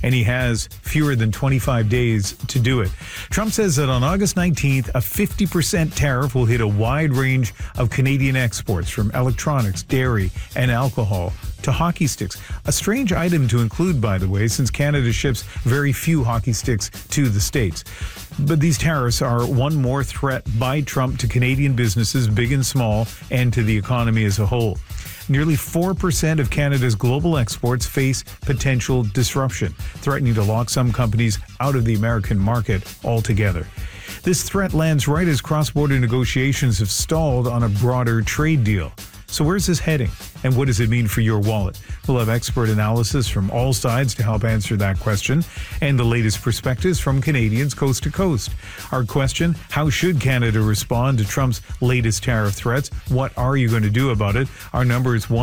and he has fewer than 25 days to do it. Trump says that on August 19th, a 50% tariff will hit a wide range of Canadian exports, from electronics, dairy, and alcohol to hockey sticks. A strange item to include, by the way, since Canada ships very few hockey sticks to the States. But these tariffs are one more threat by Trump to Canadian businesses, big and small, and to the economy as a whole. Nearly 4% of Canada's global exports face potential disruption, threatening to lock some companies out of the American market altogether. This threat lands right as cross-border negotiations have stalled on a broader trade deal. So where's this heading, and what does it mean for your wallet? We'll have expert analysis from all sides to help answer that question, and the latest perspectives from Canadians coast to coast. Our question: how should Canada respond to Trump's latest tariff threats? What are you going to do about it? Our number is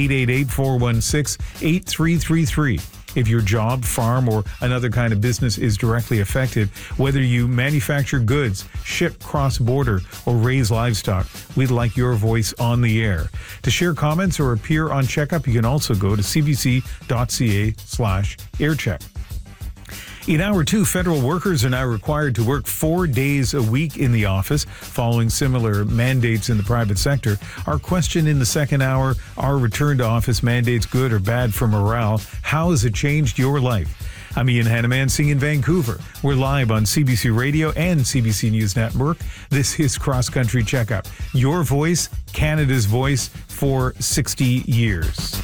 1-888-416-8333. If your job, farm, or another kind of business is directly affected, whether you manufacture goods, ship cross-border, or raise livestock, we'd like your voice on the air. To share comments or appear on Checkup, you can also go to cbc.ca/aircheck. In Hour 2, federal workers are now required to work 4 days a week in the office, following similar mandates in the private sector. Our question in the second hour: are return to office mandates good or bad for morale? How has it changed your life? I'm Ian Hannamansing in Vancouver. We're live on CBC Radio and CBC News Network. This is Cross Country Checkup, your voice, Canada's voice for 60 years.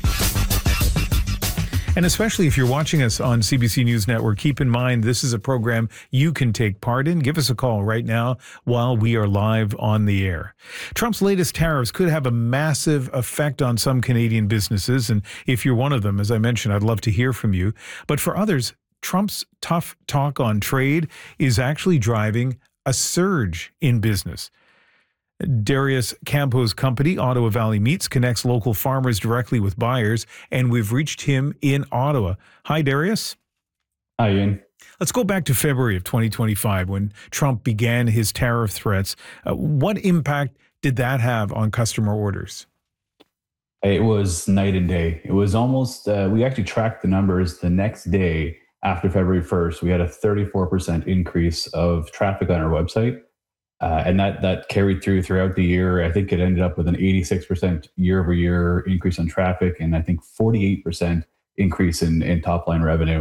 And especially if you're watching us on CBC News Network, keep in mind this is a program you can take part in. Give us a call right now while we are live on the air. Trump's latest tariffs could have a massive effect on some Canadian businesses. And if you're one of them, as I mentioned, I'd love to hear from you. But for others, Trump's tough talk on trade is actually driving a surge in business. Darius Campo's company, Ottawa Valley Meats, connects local farmers directly with buyers, and we've reached him in Ottawa. Hi, Darius. Hi, Ian. Let's go back to February of 2025 when Trump began his tariff threats. What impact did that have on customer orders? It was night and day. It was almost, we actually tracked the numbers the next day after February 1st. We had a 34% increase of traffic on our website. And that carried throughout the year. I think it ended up with an 86% year over year increase in traffic, and I think 48% increase in top line revenue.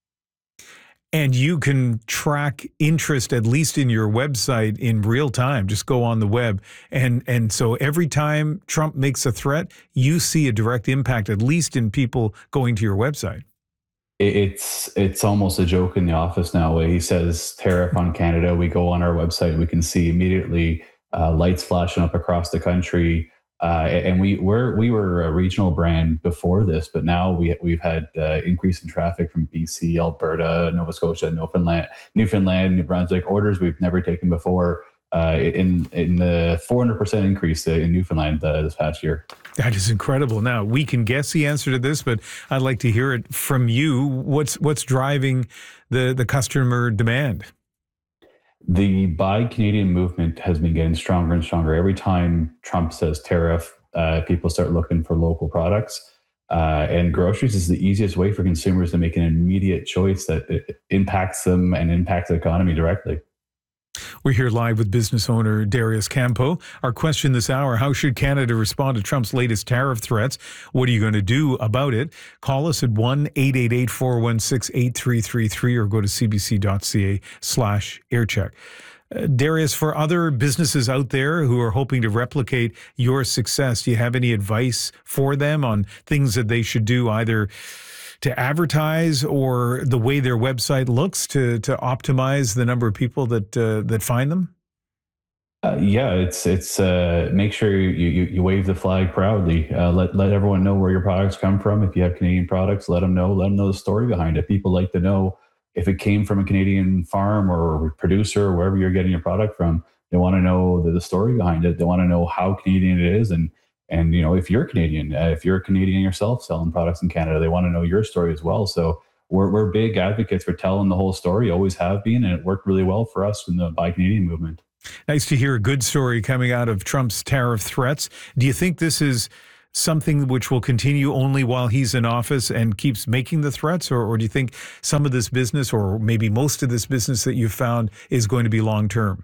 And you can track interest, at least in your website, in real time. Just go on the web. And so every time Trump makes a threat, you see a direct impact, at least in people going to your website. It's almost a joke in the office now. He says tariff on Canada. We go on our website, we can see immediately lights flashing up across the country. And we were a regional brand before this, but now we've had increase in traffic from BC, Alberta, Nova Scotia, Newfoundland, New Brunswick, orders we've never taken before. In the 400% increase in Newfoundland this past year. That is incredible. Now, we can guess the answer to this, but I'd like to hear it from you. What's driving the customer demand? The Buy Canadian movement has been getting stronger and stronger. Every time Trump says tariff, people start looking for local products. And groceries is the easiest way for consumers to make an immediate choice that impacts them and impacts the economy directly. We're here live with business owner Darius Campo. Our question this hour: how should Canada respond to Trump's latest tariff threats? What are you going to do about it? Call us at 1-888-416-8333 or go to cbc.ca/aircheck. Darius, for other businesses out there who are hoping to replicate your success, do you have any advice for them on things that they should do, either to advertise or the way their website looks to optimize the number of people that find them? It's make sure you wave the flag proudly. Let everyone know where your products come from. If you have Canadian products, let them know the story behind it. People like to know if it came from a Canadian farm or producer or wherever you're getting your product from. They want to know the story behind it. They want to know how Canadian it is, and if you're Canadian, if you're a Canadian yourself selling products in Canada, they want to know your story as well. So we're big advocates for telling the whole story, always have been, and it worked really well for us in the Buy Canadian movement. Nice to hear a good story coming out of Trump's tariff threats. Do you think this is something which will continue only while he's in office and keeps making the threats? Or do you think some of this business, or maybe most of this business that you've found, is going to be long term?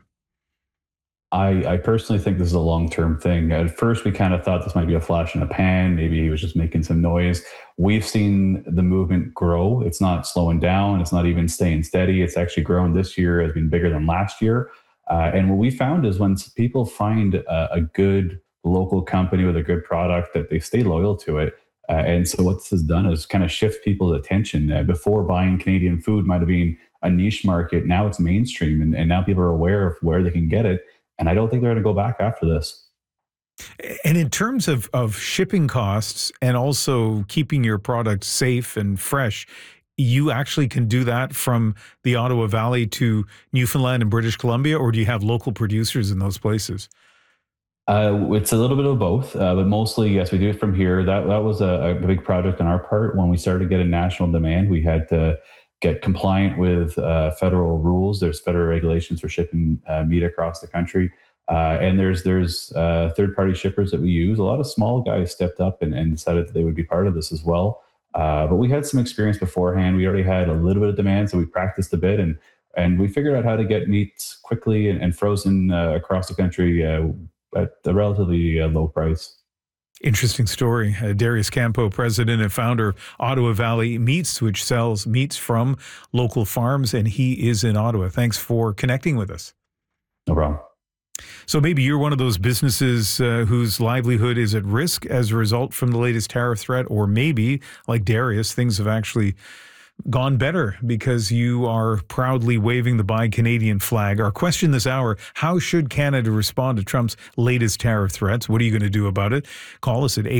I personally think this is a long term thing. At first, we kind of thought this might be a flash in the pan. Maybe he was just making some noise. We've seen the movement grow. It's not slowing down. It's not even staying steady. It's actually grown this year, has been bigger than last year. And what we found is when people find a good local company with a good product, that they stay loyal to it. And so what this has done is kind of shift people's attention. Before, buying Canadian food might have been a niche market. Now it's mainstream, and now people are aware of where they can get it. And I don't think they're going to go back after this. And in terms of shipping costs and also keeping your product safe and fresh, you actually can do that from the Ottawa Valley to Newfoundland and British Columbia, or do you have local producers in those places? It's a little bit of both, but mostly, yes, we do it from here. That was a big project on our part. When we started to get a national demand, we had to get compliant with federal rules. There's federal regulations for shipping meat across the country. And there's third-party shippers that we use. A lot of small guys stepped up and decided that they would be part of this as well. But we had some experience beforehand. We already had a little bit of demand, so we practiced a bit, and we figured out how to get meats quickly and frozen across the country at a relatively low price. Interesting story. Darius Campo, president and founder of Ottawa Valley Meats, which sells meats from local farms, and he is in Ottawa. Thanks for connecting with us. No problem. So maybe you're one of those businesses whose livelihood is at risk as a result from the latest tariff threat, or maybe, like Darius, things have actually gone better because you are proudly waving the Buy Canadian flag. Our question this hour: how should Canada respond to Trump's latest tariff threats? What are you going to do about it? Call us at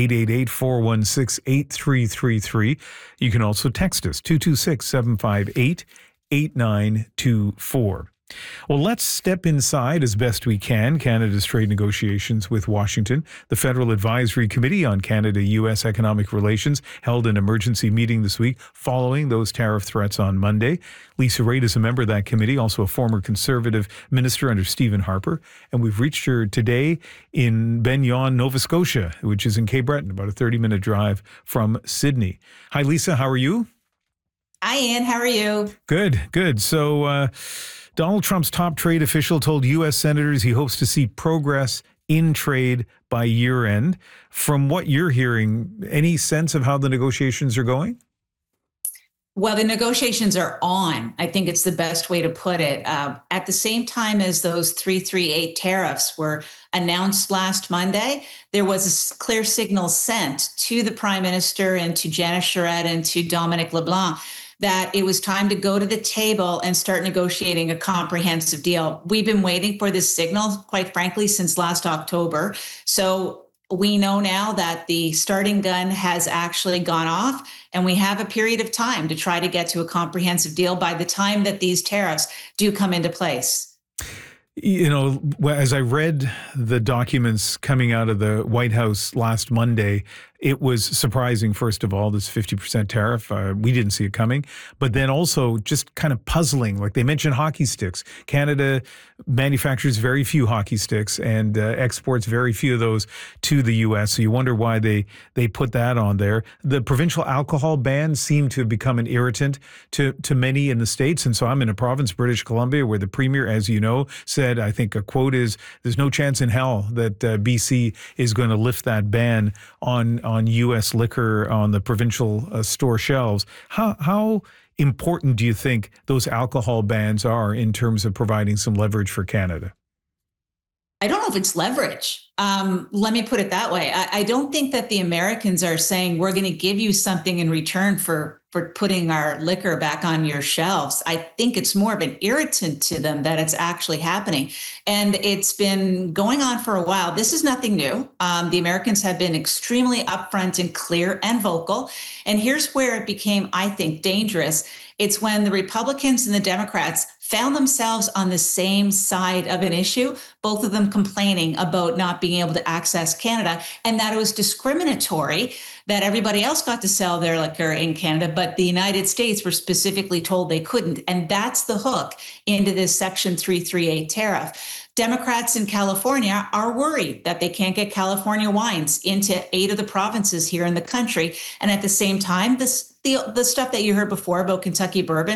888-416-8333. You can also text us 226-758-8924. Well, let's step inside as best we can Canada's trade negotiations with Washington. The Federal Advisory Committee on Canada-U.S. Economic Relations held an emergency meeting this week following those tariff threats on Monday. Lisa Raitt is a member of that committee, also a former Conservative minister under Stephen Harper. And we've reached her today in Benyon, Nova Scotia, which is in Cape Breton, about a 30-minute drive from Sydney. Hi, Lisa. How are you? Hi, Ian. How are you? Good, good. So, Donald Trump's top trade official told U.S. senators he hopes to see progress in trade by year end. From what you're hearing, any sense of how the negotiations are going? Well, the negotiations are on. I think it's the best way to put it. At the same time as those 338 tariffs were announced last Monday, there was a clear signal sent to the Prime Minister and to Janice Charest and to Dominic LeBlanc that it was time to go to the table and start negotiating a comprehensive deal. We've been waiting for this signal, quite frankly, since last October. So we know now that the starting gun has actually gone off, and we have a period of time to try to get to a comprehensive deal by the time that these tariffs do come into place. You know, as I read the documents coming out of the White House last Monday, it was surprising, first of all, this 50% tariff. We didn't see it coming. But then also just kind of puzzling. Like, they mentioned hockey sticks. Canada manufactures very few hockey sticks and exports very few of those to the U.S. So you wonder why they put that on there. The provincial alcohol ban seemed to have become an irritant to many in the States. And so I'm in a province, British Columbia, where the premier, as you know, said, I think a quote is, there's no chance in hell that BC is going to lift that ban on U.S. liquor on the provincial store shelves. How important do you think those alcohol bans are in terms of providing some leverage for Canada? I don't know if it's leverage. Let me put it that way. I don't think that the Americans are saying we're going to give you something in return for putting our liquor back on your shelves. I think it's more of an irritant to them that it's actually happening. And it's been going on for a while. This is nothing new. The Americans have been extremely upfront and clear and vocal. And here's where it became, I think, dangerous. It's when the Republicans and the Democrats found themselves on the same side of an issue, both of them complaining about not being able to access Canada and that it was discriminatory that everybody else got to sell their liquor in Canada, but the United States were specifically told they couldn't. And that's the hook into this Section 338 tariff. Democrats in California are worried that they can't get California wines into 8 of the provinces here in the country. And at the same time, the stuff that you heard before about Kentucky bourbon,